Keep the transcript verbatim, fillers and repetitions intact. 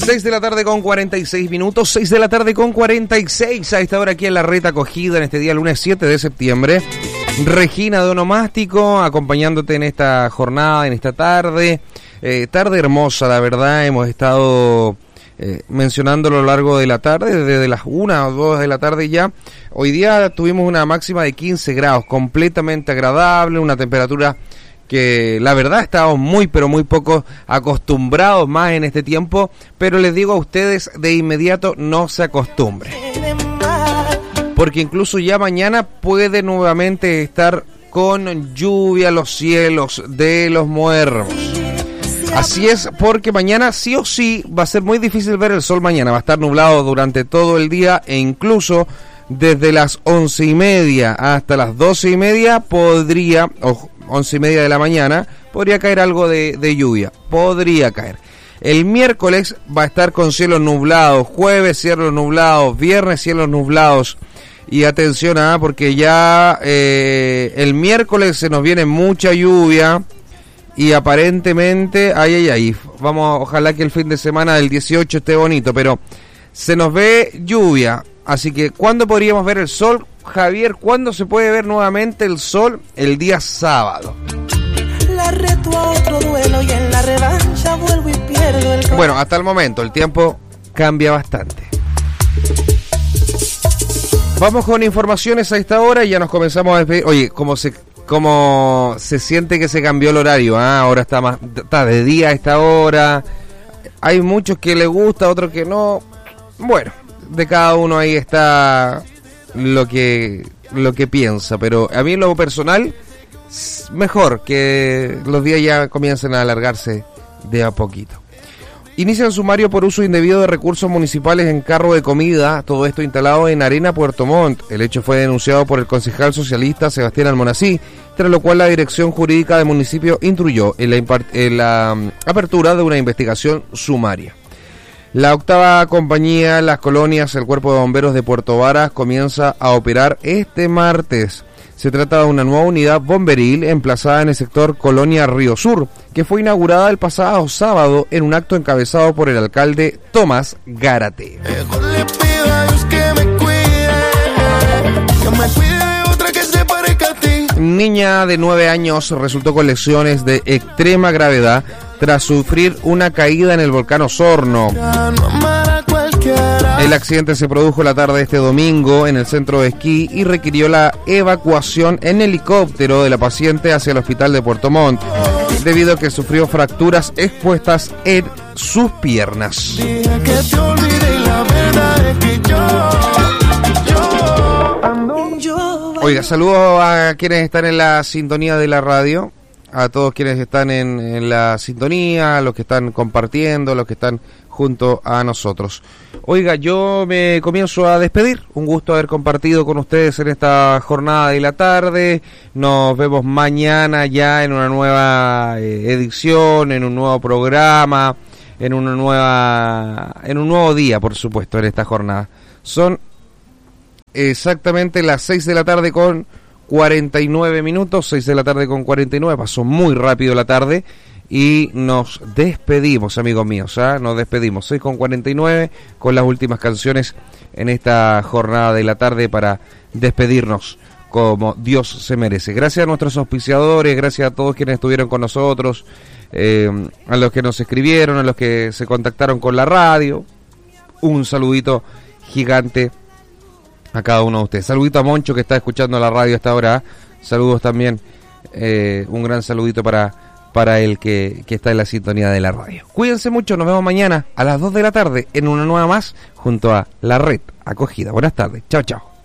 seis de la tarde con cuarenta y seis minutos, seis de la tarde con cuarenta y seis a esta hora aquí en la Red Acogida en este día lunes siete de septiembre. Regina de Onomástico acompañándote en esta jornada, en esta tarde, eh, tarde hermosa la verdad, hemos estado eh, mencionando a lo largo de la tarde, desde las una o dos de la tarde ya. Hoy día tuvimos una máxima de quince grados, completamente agradable, una temperatura que la verdad estábamos muy pero muy poco acostumbrados más en este tiempo, pero les digo a ustedes de inmediato no se acostumbren, porque incluso ya mañana puede nuevamente estar con lluvia los cielos de los Muermos. Así es, porque mañana sí o sí va a ser muy difícil ver el sol mañana, va a estar nublado durante todo el día e incluso desde las once y media hasta las doce y media podría, o once y media de la mañana, podría caer algo de, de lluvia, podría caer. El miércoles va a estar con cielos nublados, jueves cielos nublados, viernes cielos nublados. Y atención, ah, porque ya eh, el miércoles se nos viene mucha lluvia y aparentemente, ay, ay, ay, vamos, ojalá que el fin de semana del dieciocho esté bonito, pero se nos ve lluvia. Así que, ¿cuándo podríamos ver el sol? Javier, ¿cuándo se puede ver nuevamente el sol? El día sábado. La reto a otro duelo y en la revancha vuelvo y pierdo el... Bueno, hasta el momento el tiempo cambia bastante. Vamos con informaciones a esta hora y ya nos comenzamos a despedir. Oye, ¿cómo se, cómo se siente que se cambió el horario? ¿Ah? Ahora está más, está de día a esta hora. Hay muchos que les gusta, otros que no. Bueno, de cada uno ahí está lo que lo que piensa, pero a mí en lo personal mejor que los días ya comiencen a alargarse de a poquito. Inician sumario por uso indebido de recursos municipales en carro de comida, todo esto instalado en Arena Puerto Montt. El hecho fue denunciado por el concejal socialista Sebastián Almonací, tras lo cual la dirección jurídica del municipio instruyó en la, impart- en la um, apertura de una investigación sumaria. La octava compañía Las Colonias, el Cuerpo de Bomberos de Puerto Varas, comienza a operar este martes. Se trata de una nueva unidad bomberil emplazada en el sector Colonia Río Sur, que fue inaugurada el pasado sábado en un acto encabezado por el alcalde Tomás Gárate. Niña de nueve años resultó con lesiones de extrema gravedad tras sufrir una caída en el volcán Osorno. El accidente se produjo la tarde de este domingo en el centro de esquí y requirió la evacuación en helicóptero de la paciente hacia el hospital de Puerto Montt, debido a que sufrió fracturas expuestas en sus piernas. Oiga, saludos a quienes están en la sintonía de la radio, a todos quienes están en, en la sintonía, a los que están compartiendo, a los que están junto a nosotros. Oiga, yo me comienzo a despedir. Un gusto haber compartido con ustedes en esta jornada de la tarde. Nos vemos mañana ya en una nueva eh, edición, en un nuevo programa, en una nueva, en un nuevo día, por supuesto, en esta jornada. Son exactamente las seis de la tarde con cuarenta y nueve minutos, seis de la tarde con cuarenta y nueve, pasó muy rápido la tarde y nos despedimos, amigos míos, ¿eh? Nos despedimos, seis con cuarenta y nueve, con las últimas canciones en esta jornada de la tarde para despedirnos como Dios se merece. Gracias a nuestros auspiciadores, gracias a todos quienes estuvieron con nosotros, eh, a los que nos escribieron, a los que se contactaron con la radio, un saludito gigante a cada uno de ustedes. Saludito a Moncho que está escuchando la radio hasta ahora. Saludos también, eh, un gran saludito para, para el que, que está en la sintonía de la radio. Cuídense mucho, nos vemos mañana a las dos de la tarde en una nueva más junto a la Red Acogida. Buenas tardes, chao chao.